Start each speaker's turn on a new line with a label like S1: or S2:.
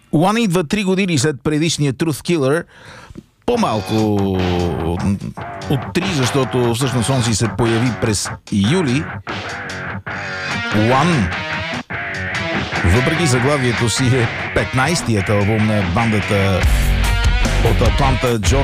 S1: One идва 3 години след предишния Truth Killer. По-малко от 3, защото всъщност он си се появи през юли. One, въпреки заглавието си, е 15-тият албум на бандата от Атланта,